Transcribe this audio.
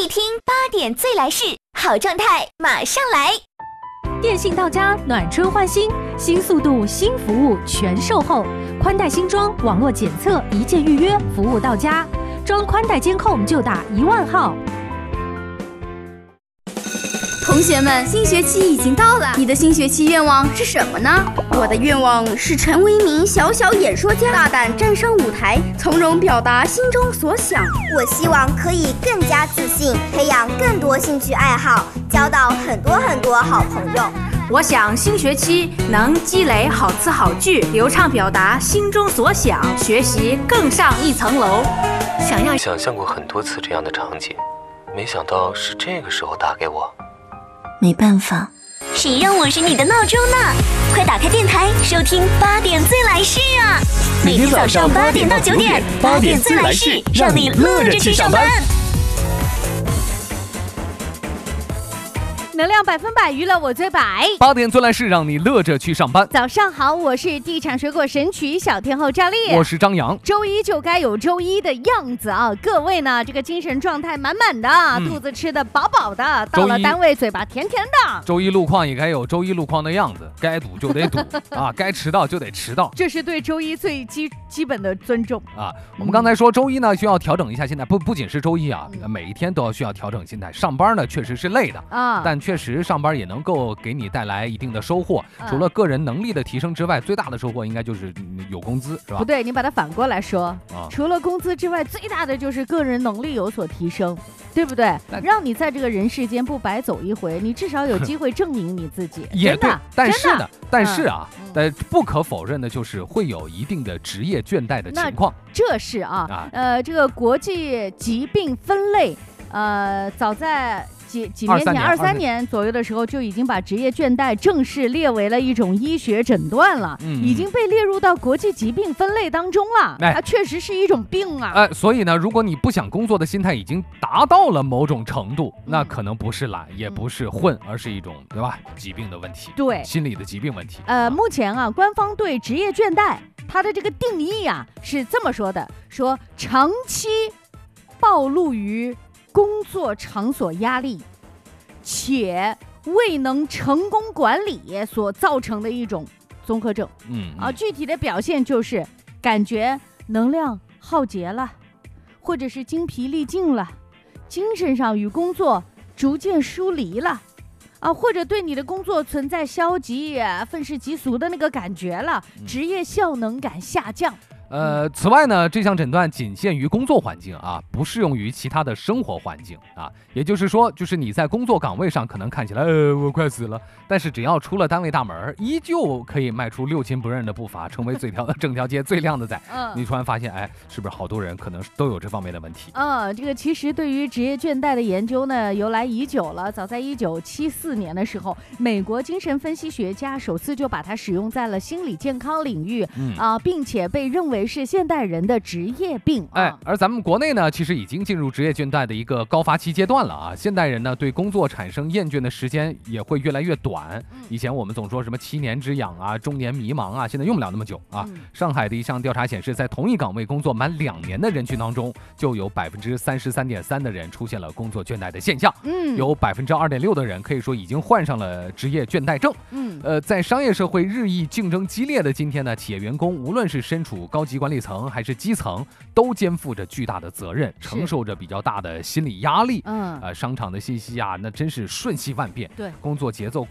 一听8点最来事，好状态马上来。 电信到家暖春换新，新速度新服务全售后，宽带新装，网络检测一键预约，服务到家。装宽带监控就打10000号。 同学们，新学期已经到了，你的新学期愿望是什么呢？我的愿望是成为一名小演说家，大胆站上舞台，从容表达心中所想。 我希望可以更加自信，培养更多兴趣爱好，交到很多好朋友。 我想新学期能积累好词好句，流畅表达心中所想，学习更上一层楼。 想象过很多次这样的场景，没想到是这个时候打给我。 没办法， 谁让我是你的闹钟呢？快打开电台，收听8点最来事啊！每天早上8点到9点，8点最来事，让你乐着去上班。 能量100%，娱乐我最百。 8点最来事，让你乐着去上班。 早上好，我是地产水果神曲小天后赵丽， 我是张扬。 周一就该有周一的样子啊！各位呢，这个精神状态满满的，肚子吃的饱饱的，到了单位嘴巴甜甜的。 周一路况也该有周一路况的样子，该堵就得堵啊，该迟到就得迟到。 这是对周一最基本的尊重啊！我们刚才说周一呢，需要调整一下心态，不仅是周一啊，每一天都要需要调整心态。上班呢，确实是累的啊，但确实上班也能够给你带来一定的收获。除了个人能力的提升之外，最大的收获应该就是有工资，是吧？ 不对，你把它反过来说，除了工资之外，最大的就是个人能力有所提升，对不对？让你在这个人世间不白走一回，你至少有机会证明你自己。 也对，但是啊，不可否认的就是会有一定的职业倦怠的情况。 这是这个国际疾病分类，早在几年前，23年左右的时候就已经把职业倦怠正式列为了一种医学诊断了，已经被列入到国际疾病分类当中了。它确实是一种病啊。 所以呢，如果你不想工作的心态已经达到了某种程度，那可能不是懒，也不是混，而是一种对吧疾病的问题， 对心理的疾病问题。 目前官方对职业倦怠它的这个定义是这么说的：说长期暴露于工作场所压力，且未能成功管理所造成的一种综合症。具体的表现就是感觉能量耗竭了，或者是精疲力尽了，精神上与工作逐渐疏离了，或者对你的工作存在消极、愤世嫉俗的那个感觉了，职业效能感下降。 此外呢，这项诊断仅限于工作环境啊，不适用于其他的生活环境啊。也就是说，就是你在工作岗位上可能看起来我快死了，但是只要出了单位大门，依旧可以迈出六亲不认的步伐，成为整条街最靓的仔。你突然发现，是不是好多人可能都有这方面的问题？ 这个其实对于职业倦怠的研究呢，由来已久了。早在1974年的时候，美国精神分析学家首次就把它使用在了心理健康领域并且被认为是现代人的职业病。 而咱们国内呢，其实已经进入职业倦怠的一个高发期阶段了啊。现代人呢，对工作产生厌倦的时间也会越来越短。以前我们总说什么7年之痒啊，中年迷茫啊，现在用不了那么久啊。上海的一项调查显示，在同一岗位工作满2年的人群当中，就有33.3%的人出现了工作倦怠的现象。有2.6%的人可以说已经患上了职业倦怠症。在商业社会日益竞争激烈的今天呢，企业员工无论是身处高级管理层还是基层，都肩负着巨大的责任，承受着比较大的心理压力。商场的信息那真是瞬息万变， 对， 工作节奏